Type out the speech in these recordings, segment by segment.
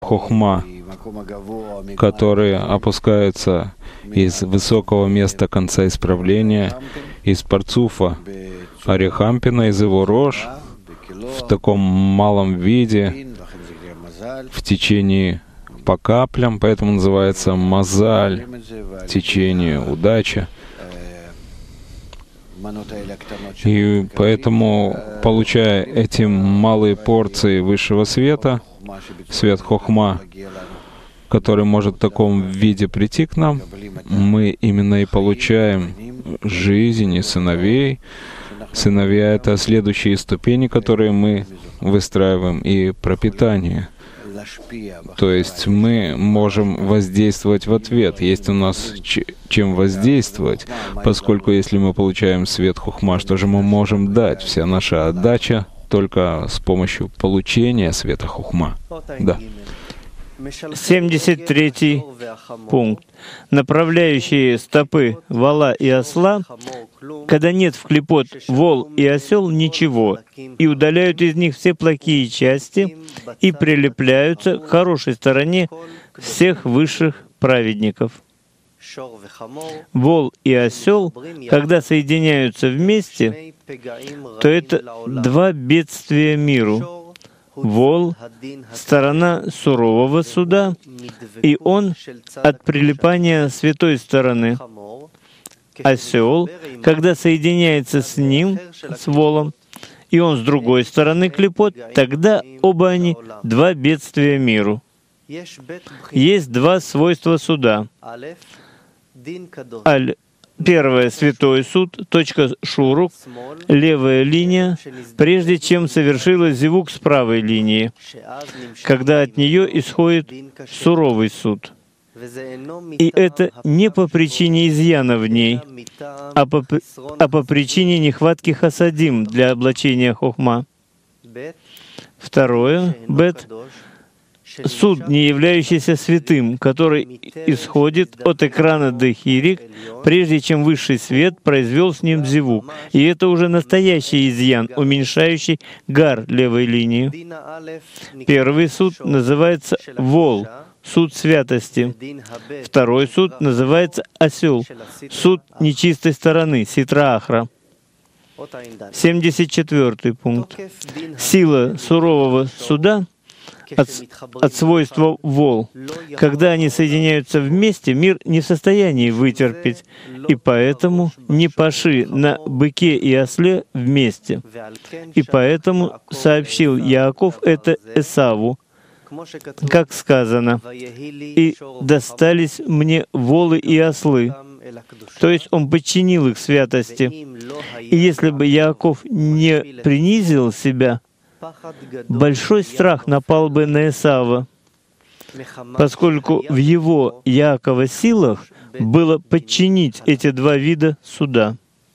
хохма, которые опускаются из высокого места конца исправления, из парцуфа Арихампина, из его рож, в таком малом виде, в течение по каплям, поэтому называется мазаль, течение, удача. И поэтому, получая эти малые порции высшего света, свет хохма, который может в таком виде прийти к нам, мы именно и получаем жизнь и сыновей. Сыновья — это следующие ступени, которые мы выстраиваем, и пропитание. То есть мы можем воздействовать в ответ. Есть у нас чем воздействовать, поскольку если мы получаем свет хохма, что же мы можем дать? Вся наша отдача только с помощью получения света хохма. Да. 73-й пункт. Направляющие стопы вола и осла, когда нет в клипот вол и осел, ничего, и удаляют из них все плохие части и прилепляются к хорошей стороне всех высших праведников. Вол и осел, когда соединяются вместе, то это два бедствия миру. Вол — сторона сурового суда, и он от прилипания святой стороны. Осел, когда соединяется с ним, с волом, и он с другой стороны клипот, тогда оба они — два бедствия миру. Есть два свойства суда. Первое — святой суд, точка шурук, левая линия, прежде чем совершилась зивук с правой линии, когда от нее исходит суровый суд. И это не по причине изъяна в ней, а по причине нехватки хасадим для облачения хохма. Второе, бет, суд, не являющийся святым, который исходит от экрана Дехирик, прежде чем высший свет произвел с ним зивук. И это уже настоящий изъян, уменьшающий гар левой линии. Первый суд называется вол, суд святости. Второй суд называется осел, суд нечистой стороны, ситра-ахра. 74-й пункт. Сила сурового суда от свойства вол. Когда они соединяются вместе, мир не в состоянии вытерпеть, и поэтому не паши на быке и осле вместе. И поэтому сообщил Яаков это Эсаву, как сказано: «И достались мне волы и ослы». То есть он подчинил их святости. И если бы Яаков не принизил себя, большой страх напал бы на Эсава, поскольку в его, Яакова, силах было подчинить эти два вида суда.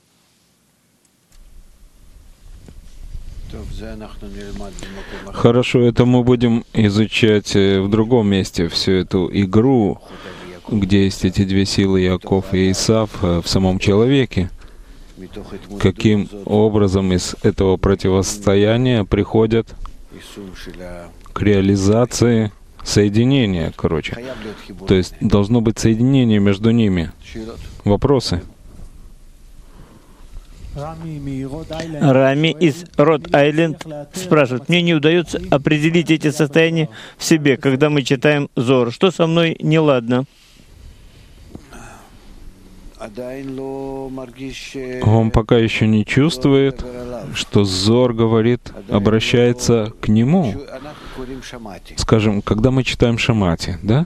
Хорошо, это мы будем изучать в другом месте, всю эту игру, где есть эти две силы, Яаков и Исав, в самом человеке. Каким образом из этого противостояния приходят к реализации соединения, короче. То есть должно быть соединение между ними. Вопросы? Рами из Род-Айленд спрашивает: «Мне не удается определить эти состояния в себе, когда мы читаем Зор. Что со мной неладно?» Он пока еще не чувствует, что Зор говорит, обращается к нему. Скажем, когда мы читаем Шамати, да?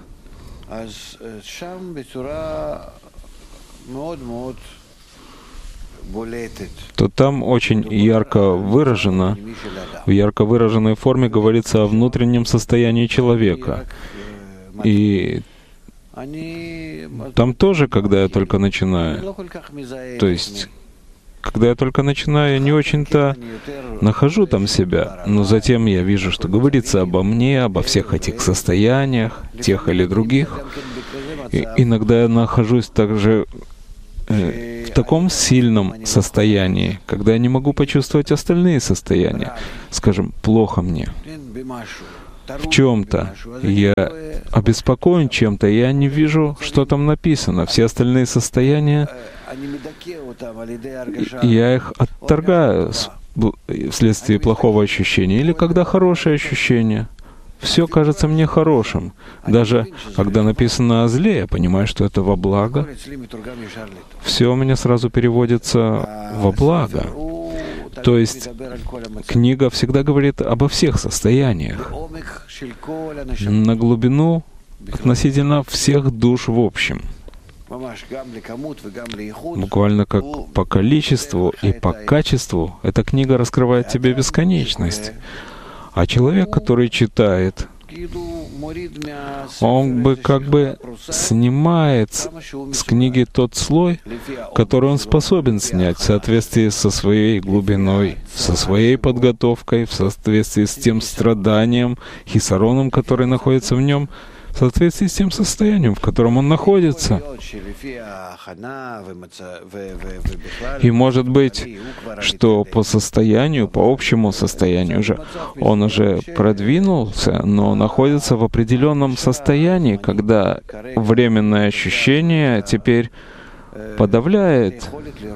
То там очень ярко выражено, в ярко выраженной форме говорится о внутреннем состоянии человека. И там тоже, когда я только начинаю, то есть, когда я только начинаю, я не очень-то нахожу там себя, но затем я вижу, что говорится обо мне, обо всех этих состояниях, тех или других. И иногда я нахожусь также в таком сильном состоянии, когда я не могу почувствовать остальные состояния. Скажем, плохо мне. в чем-то, я обеспокоен чем-то, я не вижу, что там написано. Все остальные состояния, я их отторгаю вследствие плохого ощущения. Или когда хорошее ощущение. Все кажется мне хорошим. Даже когда написано о зле, я понимаю, что это во благо. Все у меня сразу переводится во благо. То есть книга всегда говорит обо всех состояниях, на глубину относительно всех душ в общем. Буквально как по количеству и по качеству эта книга раскрывает тебе бесконечность. А человек, который читает, он бы как бы снимает с книги тот слой, который он способен снять в соответствии со своей глубиной, со своей подготовкой, в соответствии с тем страданием, хисароном, который находится в нем, в соответствии с тем состоянием, в котором он находится. И может быть, что по состоянию, по общему состоянию уже, он уже продвинулся, но находится в определенном состоянии, когда временное ощущение теперь подавляет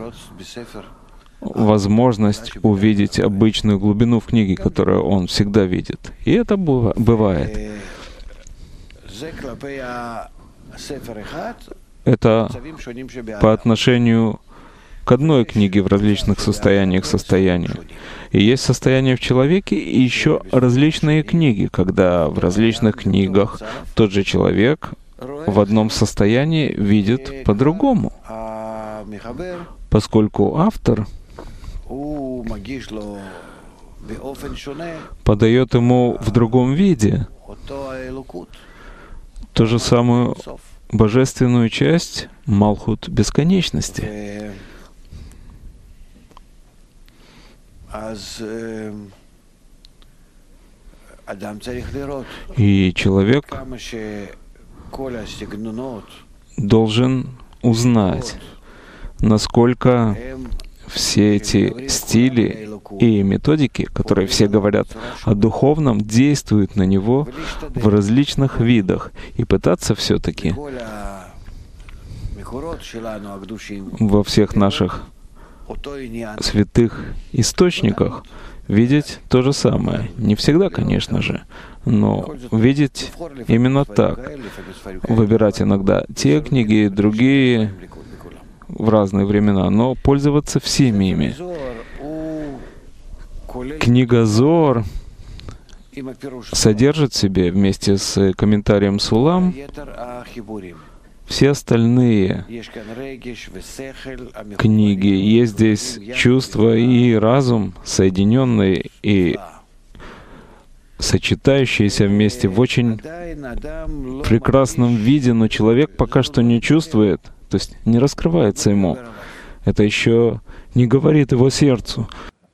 возможность увидеть обычную глубину в книге, которую он всегда видит. И это бывает. Это по отношению к одной книге в различных состояниях состояния. И есть состояние в человеке, и еще различные книги, когда в различных книгах тот же человек в одном состоянии видит по-другому, поскольку автор подает ему в другом виде ту же самую божественную часть Малхут бесконечности. И человек должен узнать, насколько все эти стили и методики, которые все говорят о духовном, действуют на него в различных видах, и пытаться все-таки во всех наших святых источниках видеть то же самое. Не всегда, конечно же, но видеть именно так. Выбирать иногда те книги, другие в разные времена, но пользоваться всеми ими. Книга Зоар содержит в себе вместе с комментарием Сулам все остальные книги. Есть здесь чувство и разум, соединенные и сочетающиеся вместе в очень прекрасном виде, но человек пока что не чувствует, то есть не раскрывается ему. Это еще не говорит его сердцу.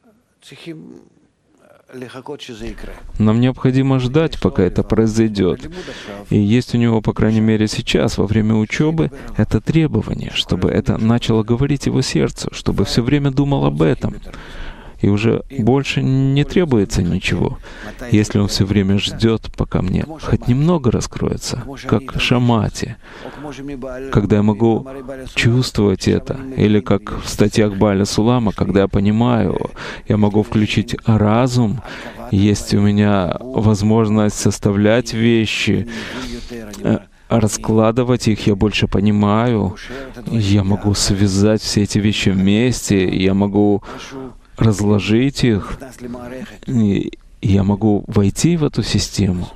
Нам необходимо ждать, пока это произойдет. И есть у него, по крайней мере сейчас, во время учебы, это требование, чтобы это начало говорить его сердцу, чтобы все время думал об этом. И уже больше не требуется ничего, если он все время ждет, пока мне хоть немного раскроется, как шамати, когда я могу чувствовать это, или как в статьях Бааля Сулама, когда я понимаю, я могу включить разум, есть у меня возможность составлять вещи, раскладывать их, я больше понимаю, я могу связать все эти вещи вместе, я могу разложить их, и я могу войти в эту систему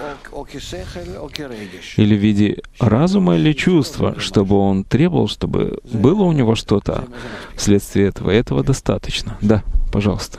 или в виде разума или чувства, чтобы он требовал, чтобы было у него что-то вследствие этого. И этого достаточно. Да, пожалуйста.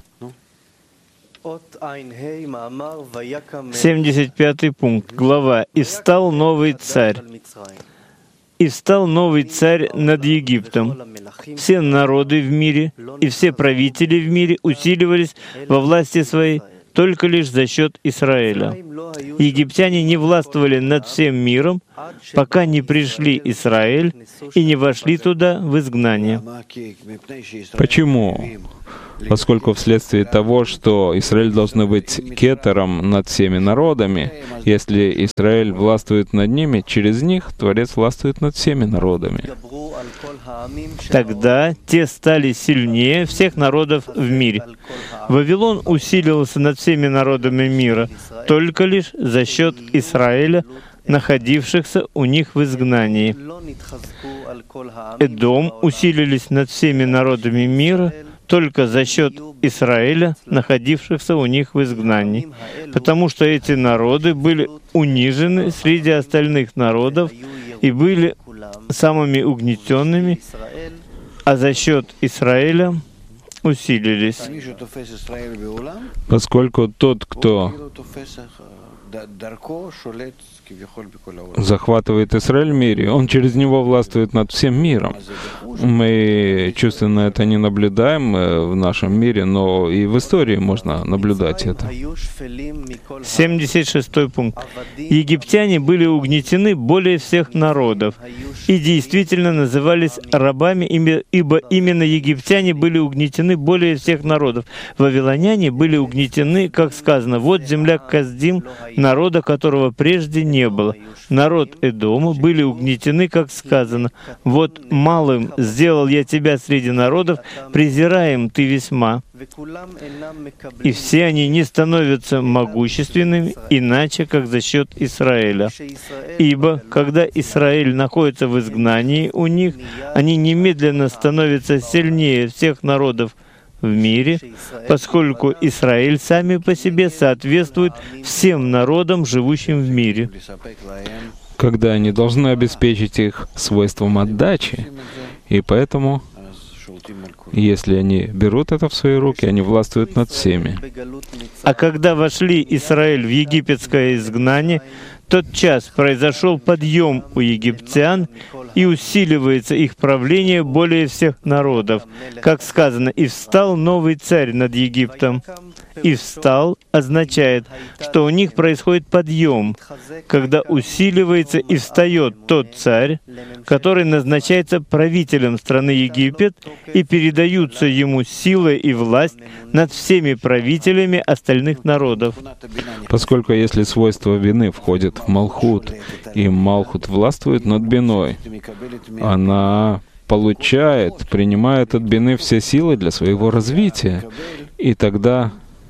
75-й пункт, глава «И встал новый царь». «И встал новый царь над Египтом. Все народы в мире и все правители в мире усиливались во власти своей только лишь за счет Израиля. Египтяне не властвовали над всем миром, пока не пришли Израиль и не вошли туда в изгнание. Почему? Поскольку вследствие того, что Израиль должен быть кетером над всеми народами, если Израиль властвует над ними, через них Творец властвует над всеми народами. Тогда те стали сильнее всех народов в мире. Вавилон усилился над всеми народами мира только лишь за счет Израиля, находившихся у них в изгнании. Эдом усилились над всеми народами мира только за счет Израиля, находившихся у них в изгнании, потому что эти народы были унижены среди остальных народов и были самыми угнетенными, а за счет Израиля усилились. Поскольку тот, кто захватывает Израиль в мире, он через него властвует над всем миром. Мы чувственно это не наблюдаем в нашем мире, но и в истории можно наблюдать это. 76-й пункт. Египтяне были угнетены более всех народов и действительно назывались рабами, ибо именно египтяне были угнетены более всех народов. Вавилоняне были угнетены, как сказано, «Вот земля Каздим, народа, которого прежде не было». Народ Эдома были угнетены, как сказано, «Вот малым сделал я тебя среди народов, презираем ты весьма». И все они не становятся могущественными, иначе, как за счет Израиля. Ибо, когда Израиль находится в изгнании у них, они немедленно становятся сильнее всех народов в мире, поскольку Израиль сами по себе соответствует всем народам, живущим в мире. Когда они должны обеспечить их свойством отдачи, и поэтому, если они берут это в свои руки, они властвуют над всеми. А когда вошли Израиль в египетское изгнание, тотчас произошел подъем у египтян, и усиливается их правление более всех народов. Как сказано, «И встал новый царь над Египтом». «И встал» означает, что у них происходит подъем, когда усиливается и встает тот царь, который назначается правителем страны Египет, и передаются ему сила и власть над всеми правителями остальных народов. Поскольку если свойство вины входит в Малхут, и Малхут властвует над биной, она принимает от бины все силы для своего развития, и тогда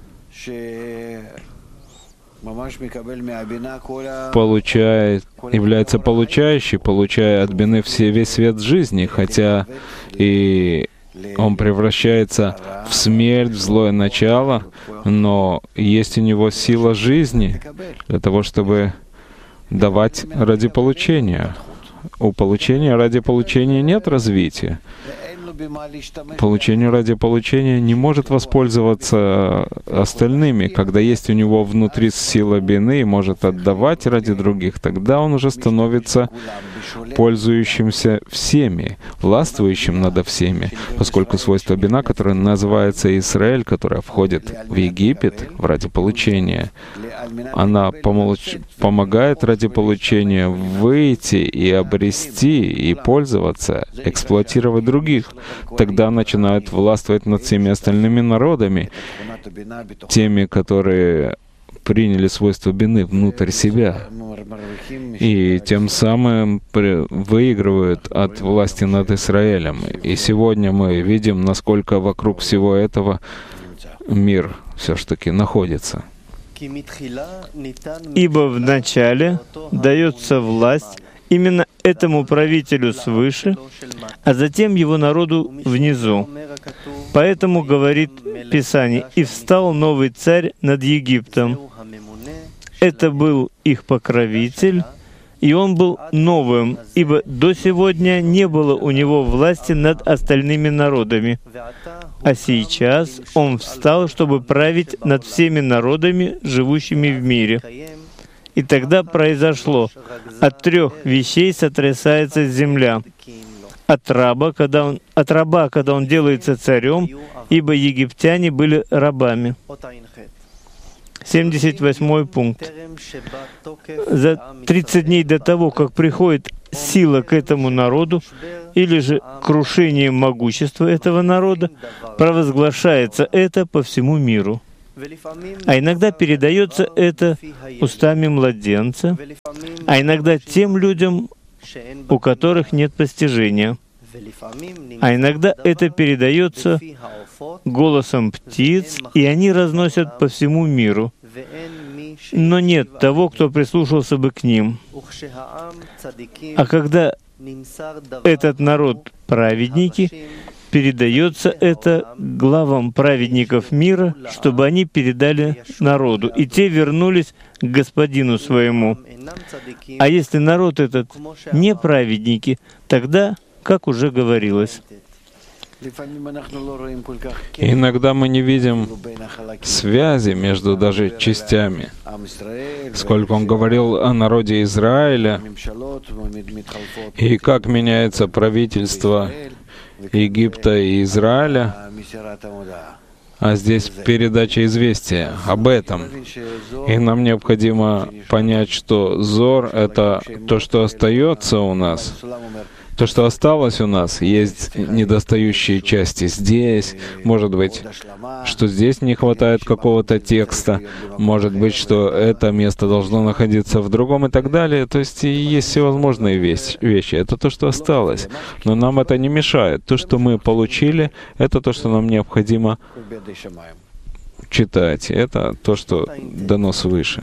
является получающий, получая от бины весь свет жизни, хотя и он превращается в смерть, в злое начало, но есть у него сила жизни для того, чтобы давать ради получения. У получения ради получения нет развития. Получение ради получения не может воспользоваться остальными. Когда есть у него внутри сила бины и может отдавать ради других, тогда он уже становится пользующимся всеми, властвующим над всеми, поскольку свойство бина, которое называется Израиль, которая входит в Египет ради получения, она помогает ради получения выйти и обрести, и пользоваться, эксплуатировать других. Тогда начинают властвовать над всеми остальными народами, теми, которые приняли свойство бины внутрь себя, и тем самым выигрывают от власти над Израилем. И сегодня мы видим, насколько вокруг всего этого мир все-таки находится. Ибо вначале дается власть именно этому правителю свыше, а затем его народу внизу. Поэтому говорит Писание, «И встал новый царь над Египтом». Это был их покровитель, и он был новым, ибо до сегодня не было у него власти над остальными народами. А сейчас он встал, чтобы править над всеми народами, живущими в мире. И тогда произошло: от 3 вещей сотрясается земля. От раба, когда он делается царем, ибо египтяне были рабами. 78 пункт. За 30 дней до того, как приходит сила к этому народу, или же крушением могущества этого народа, провозглашается это по всему миру. А иногда передается это устами младенца, а иногда тем людям, у которых нет постижения. А иногда это передается голосом птиц, и они разносят по всему миру. Но нет того, кто прислушался бы к ним. А когда этот народ праведники, передается это главам праведников мира, чтобы они передали народу, и те вернулись к господину своему. А если народ этот не праведники, тогда, как уже говорилось, иногда мы не видим связи между даже частями. Сколько он говорил о народе Израиля, и как меняется правительство Египта и Израиля, а здесь передача известия об этом. И нам необходимо понять, что Зор — это то, что остается у нас. То, что осталось у нас, есть недостающие части здесь, может быть, что здесь не хватает какого-то текста, может быть, что это место должно находиться в другом и так далее. То есть есть всевозможные вещи. Это то, что осталось. Но нам это не мешает. То, что мы получили, это то, что нам необходимо читать. Это то, что дано свыше.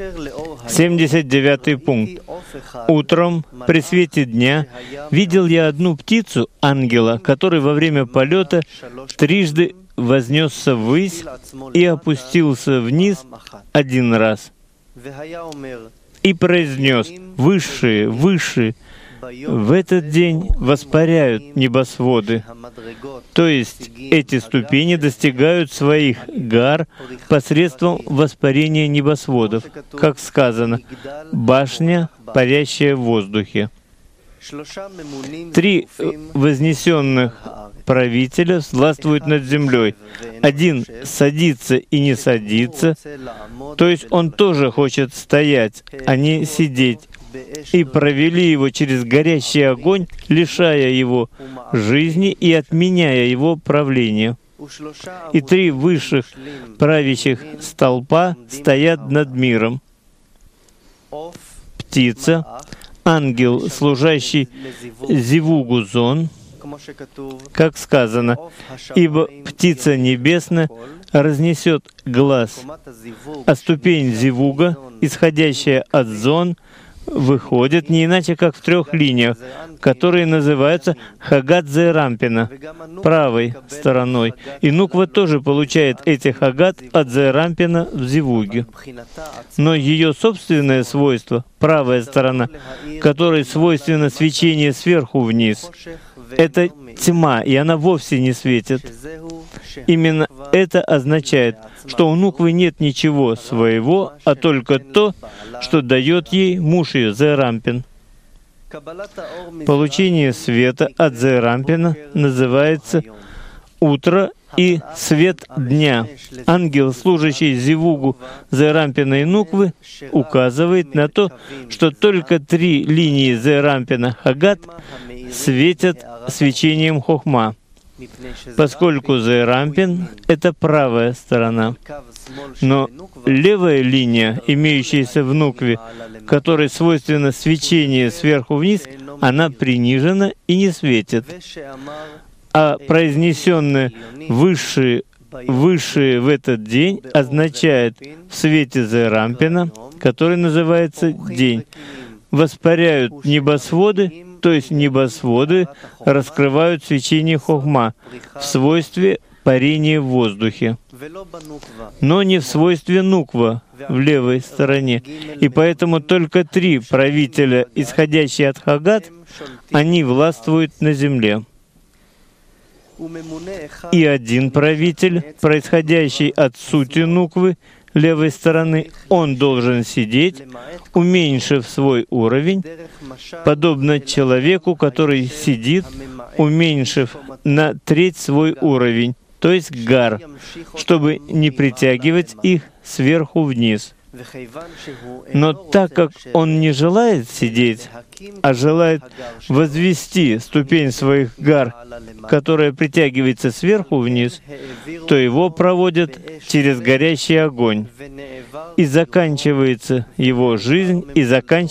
79 пункт. Утром, при свете дня, видел я одну птицу, ангела, который во время полета трижды вознесся ввысь и опустился вниз один раз. И произнес: «Высшие, выше, в этот день воспаряют небосводы». То есть эти ступени достигают своих гар посредством воспарения небосводов, как сказано, «башня, парящая в воздухе». 3 вознесенных правителя властвуют над землей. Один садится и не садится, то есть он тоже хочет стоять, а не сидеть. И провели его через горящий огонь, лишая его жизни и отменяя его правление. И 3 высших правящих столпа стоят над миром. Птица, ангел, служащий Зивугу Зон, как сказано, «Ибо птица небесная разнесет глаз, а ступень Зивуга, исходящая от Зон, выходит не иначе, как в 3 линиях, которые называются Хагат Зерампина, правой стороной. И Нуква тоже получает эти Хагат от Зерампина в Зивуге. Но ее собственное свойство, правая сторона, которой свойственно свечение сверху вниз, это тьма, и она вовсе не светит. Именно это означает, что у Нуквы нет ничего своего, а только то, что дает ей муж ее, Зерампин. Получение света от Зерампина называется утро и свет дня. Ангел, служащий Зивугу Зерампина и Нуквы, указывает на то, что только 3 линии Зерампина Хагат светят свечением Хохма, поскольку Зерампин — это правая сторона. Но левая линия, имеющаяся в Нукве, которой свойственно свечение сверху вниз, она принижена и не светит. А произнесенное «высшие в этот день» означает в свете Зерампина, который называется «день». Воспаряют небосводы, то есть небосводы раскрывают свечение Хохма в свойстве парения в воздухе, но не в свойстве Нуква в левой стороне. И поэтому только 3 правителя, исходящие от Хагат, они властвуют на земле. И 1 правитель, происходящий от сути Нуквы, левой стороны, он должен сидеть, уменьшив свой уровень, подобно человеку, который сидит, уменьшив на 1/3 свой уровень, то есть гар, чтобы не притягивать их сверху вниз. Но так как он не желает сидеть, а желает возвести ступень своих гар, которая притягивается сверху вниз, то его проводят через горящий огонь, и заканчивается его жизнь, и заканчивается